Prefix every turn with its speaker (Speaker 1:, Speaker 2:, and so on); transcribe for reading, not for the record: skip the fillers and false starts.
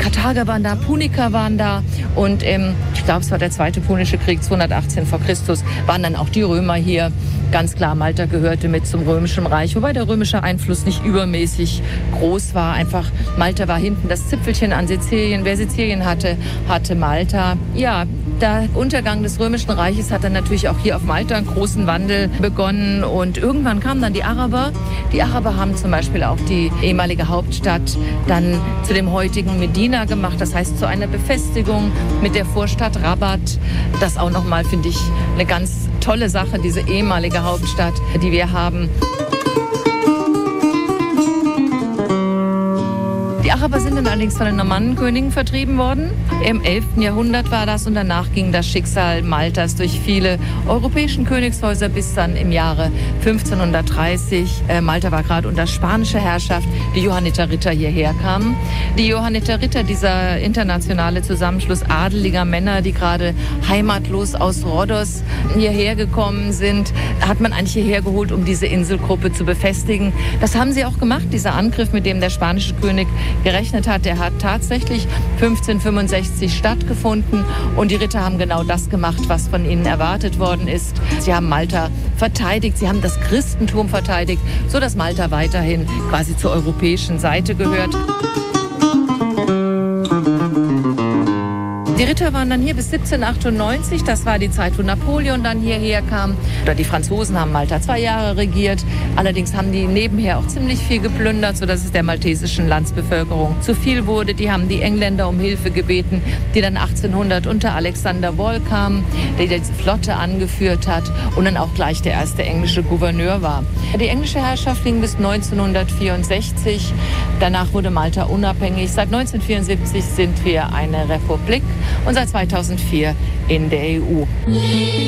Speaker 1: Karthager waren da, Puniker waren da und ich glaube, es war der Zweite Punische Krieg, 218 vor Christus, waren dann auch die Römer hier. Ganz klar, Malta gehörte mit zum Römischen Reich, wobei der römische Einfluss nicht übermäßig groß war. Einfach, Malta war hinten das Zipfelchen an Sizilien. Wer Sizilien hatte, hatte Malta. Ja, der Untergang des Römischen Reiches hat dann natürlich auch hier auf Malta einen großen Wandel begonnen. Und irgendwann kamen dann die Araber. Die Araber haben zum Beispiel auch die ehemalige Hauptstadt dann zu dem heutigen Medina gemacht. Das heißt, zu einer Befestigung mit der Vorstadt Rabat. Das auch nochmal, finde ich, eine ganz tolle Sache, diese ehemalige Hauptstadt, die wir haben. Die Araber sind dann allerdings von den Normannenkönigen vertrieben worden. Im 11. Jahrhundert war das und danach ging das Schicksal Maltas durch viele europäischen Königshäuser bis dann im Jahre 1530. Malta war gerade unter spanischer Herrschaft, die Johanniterritter hierher kamen. Die Johanniterritter, dieser internationale Zusammenschluss adeliger Männer, die gerade heimatlos aus Rhodos hierher gekommen sind, hat man eigentlich hierher geholt, um diese Inselgruppe zu befestigen. Das haben sie auch gemacht, dieser Angriff, mit dem der spanische König gerechnet hat, der hat tatsächlich 1565 stattgefunden und die Ritter haben genau das gemacht, was von ihnen erwartet worden ist. Sie haben Malta verteidigt, sie haben das Christentum verteidigt, sodass Malta weiterhin quasi zur europäischen Seite gehört. Die Ritter waren dann hier bis 1798, das war die Zeit, wo Napoleon dann hierher kam. Die Franzosen haben Malta 2 Jahre regiert, allerdings haben die nebenher auch ziemlich viel geplündert, sodass es der maltesischen Landsbevölkerung zu viel wurde. Die haben die Engländer um Hilfe gebeten, die dann 1800 unter Alexander Wall kamen, der diese Flotte angeführt hat und dann auch gleich der erste englische Gouverneur war. Die englische Herrschaft ging bis 1964, danach wurde Malta unabhängig. Seit 1974 sind wir eine Republik und seit 2004 in der EU.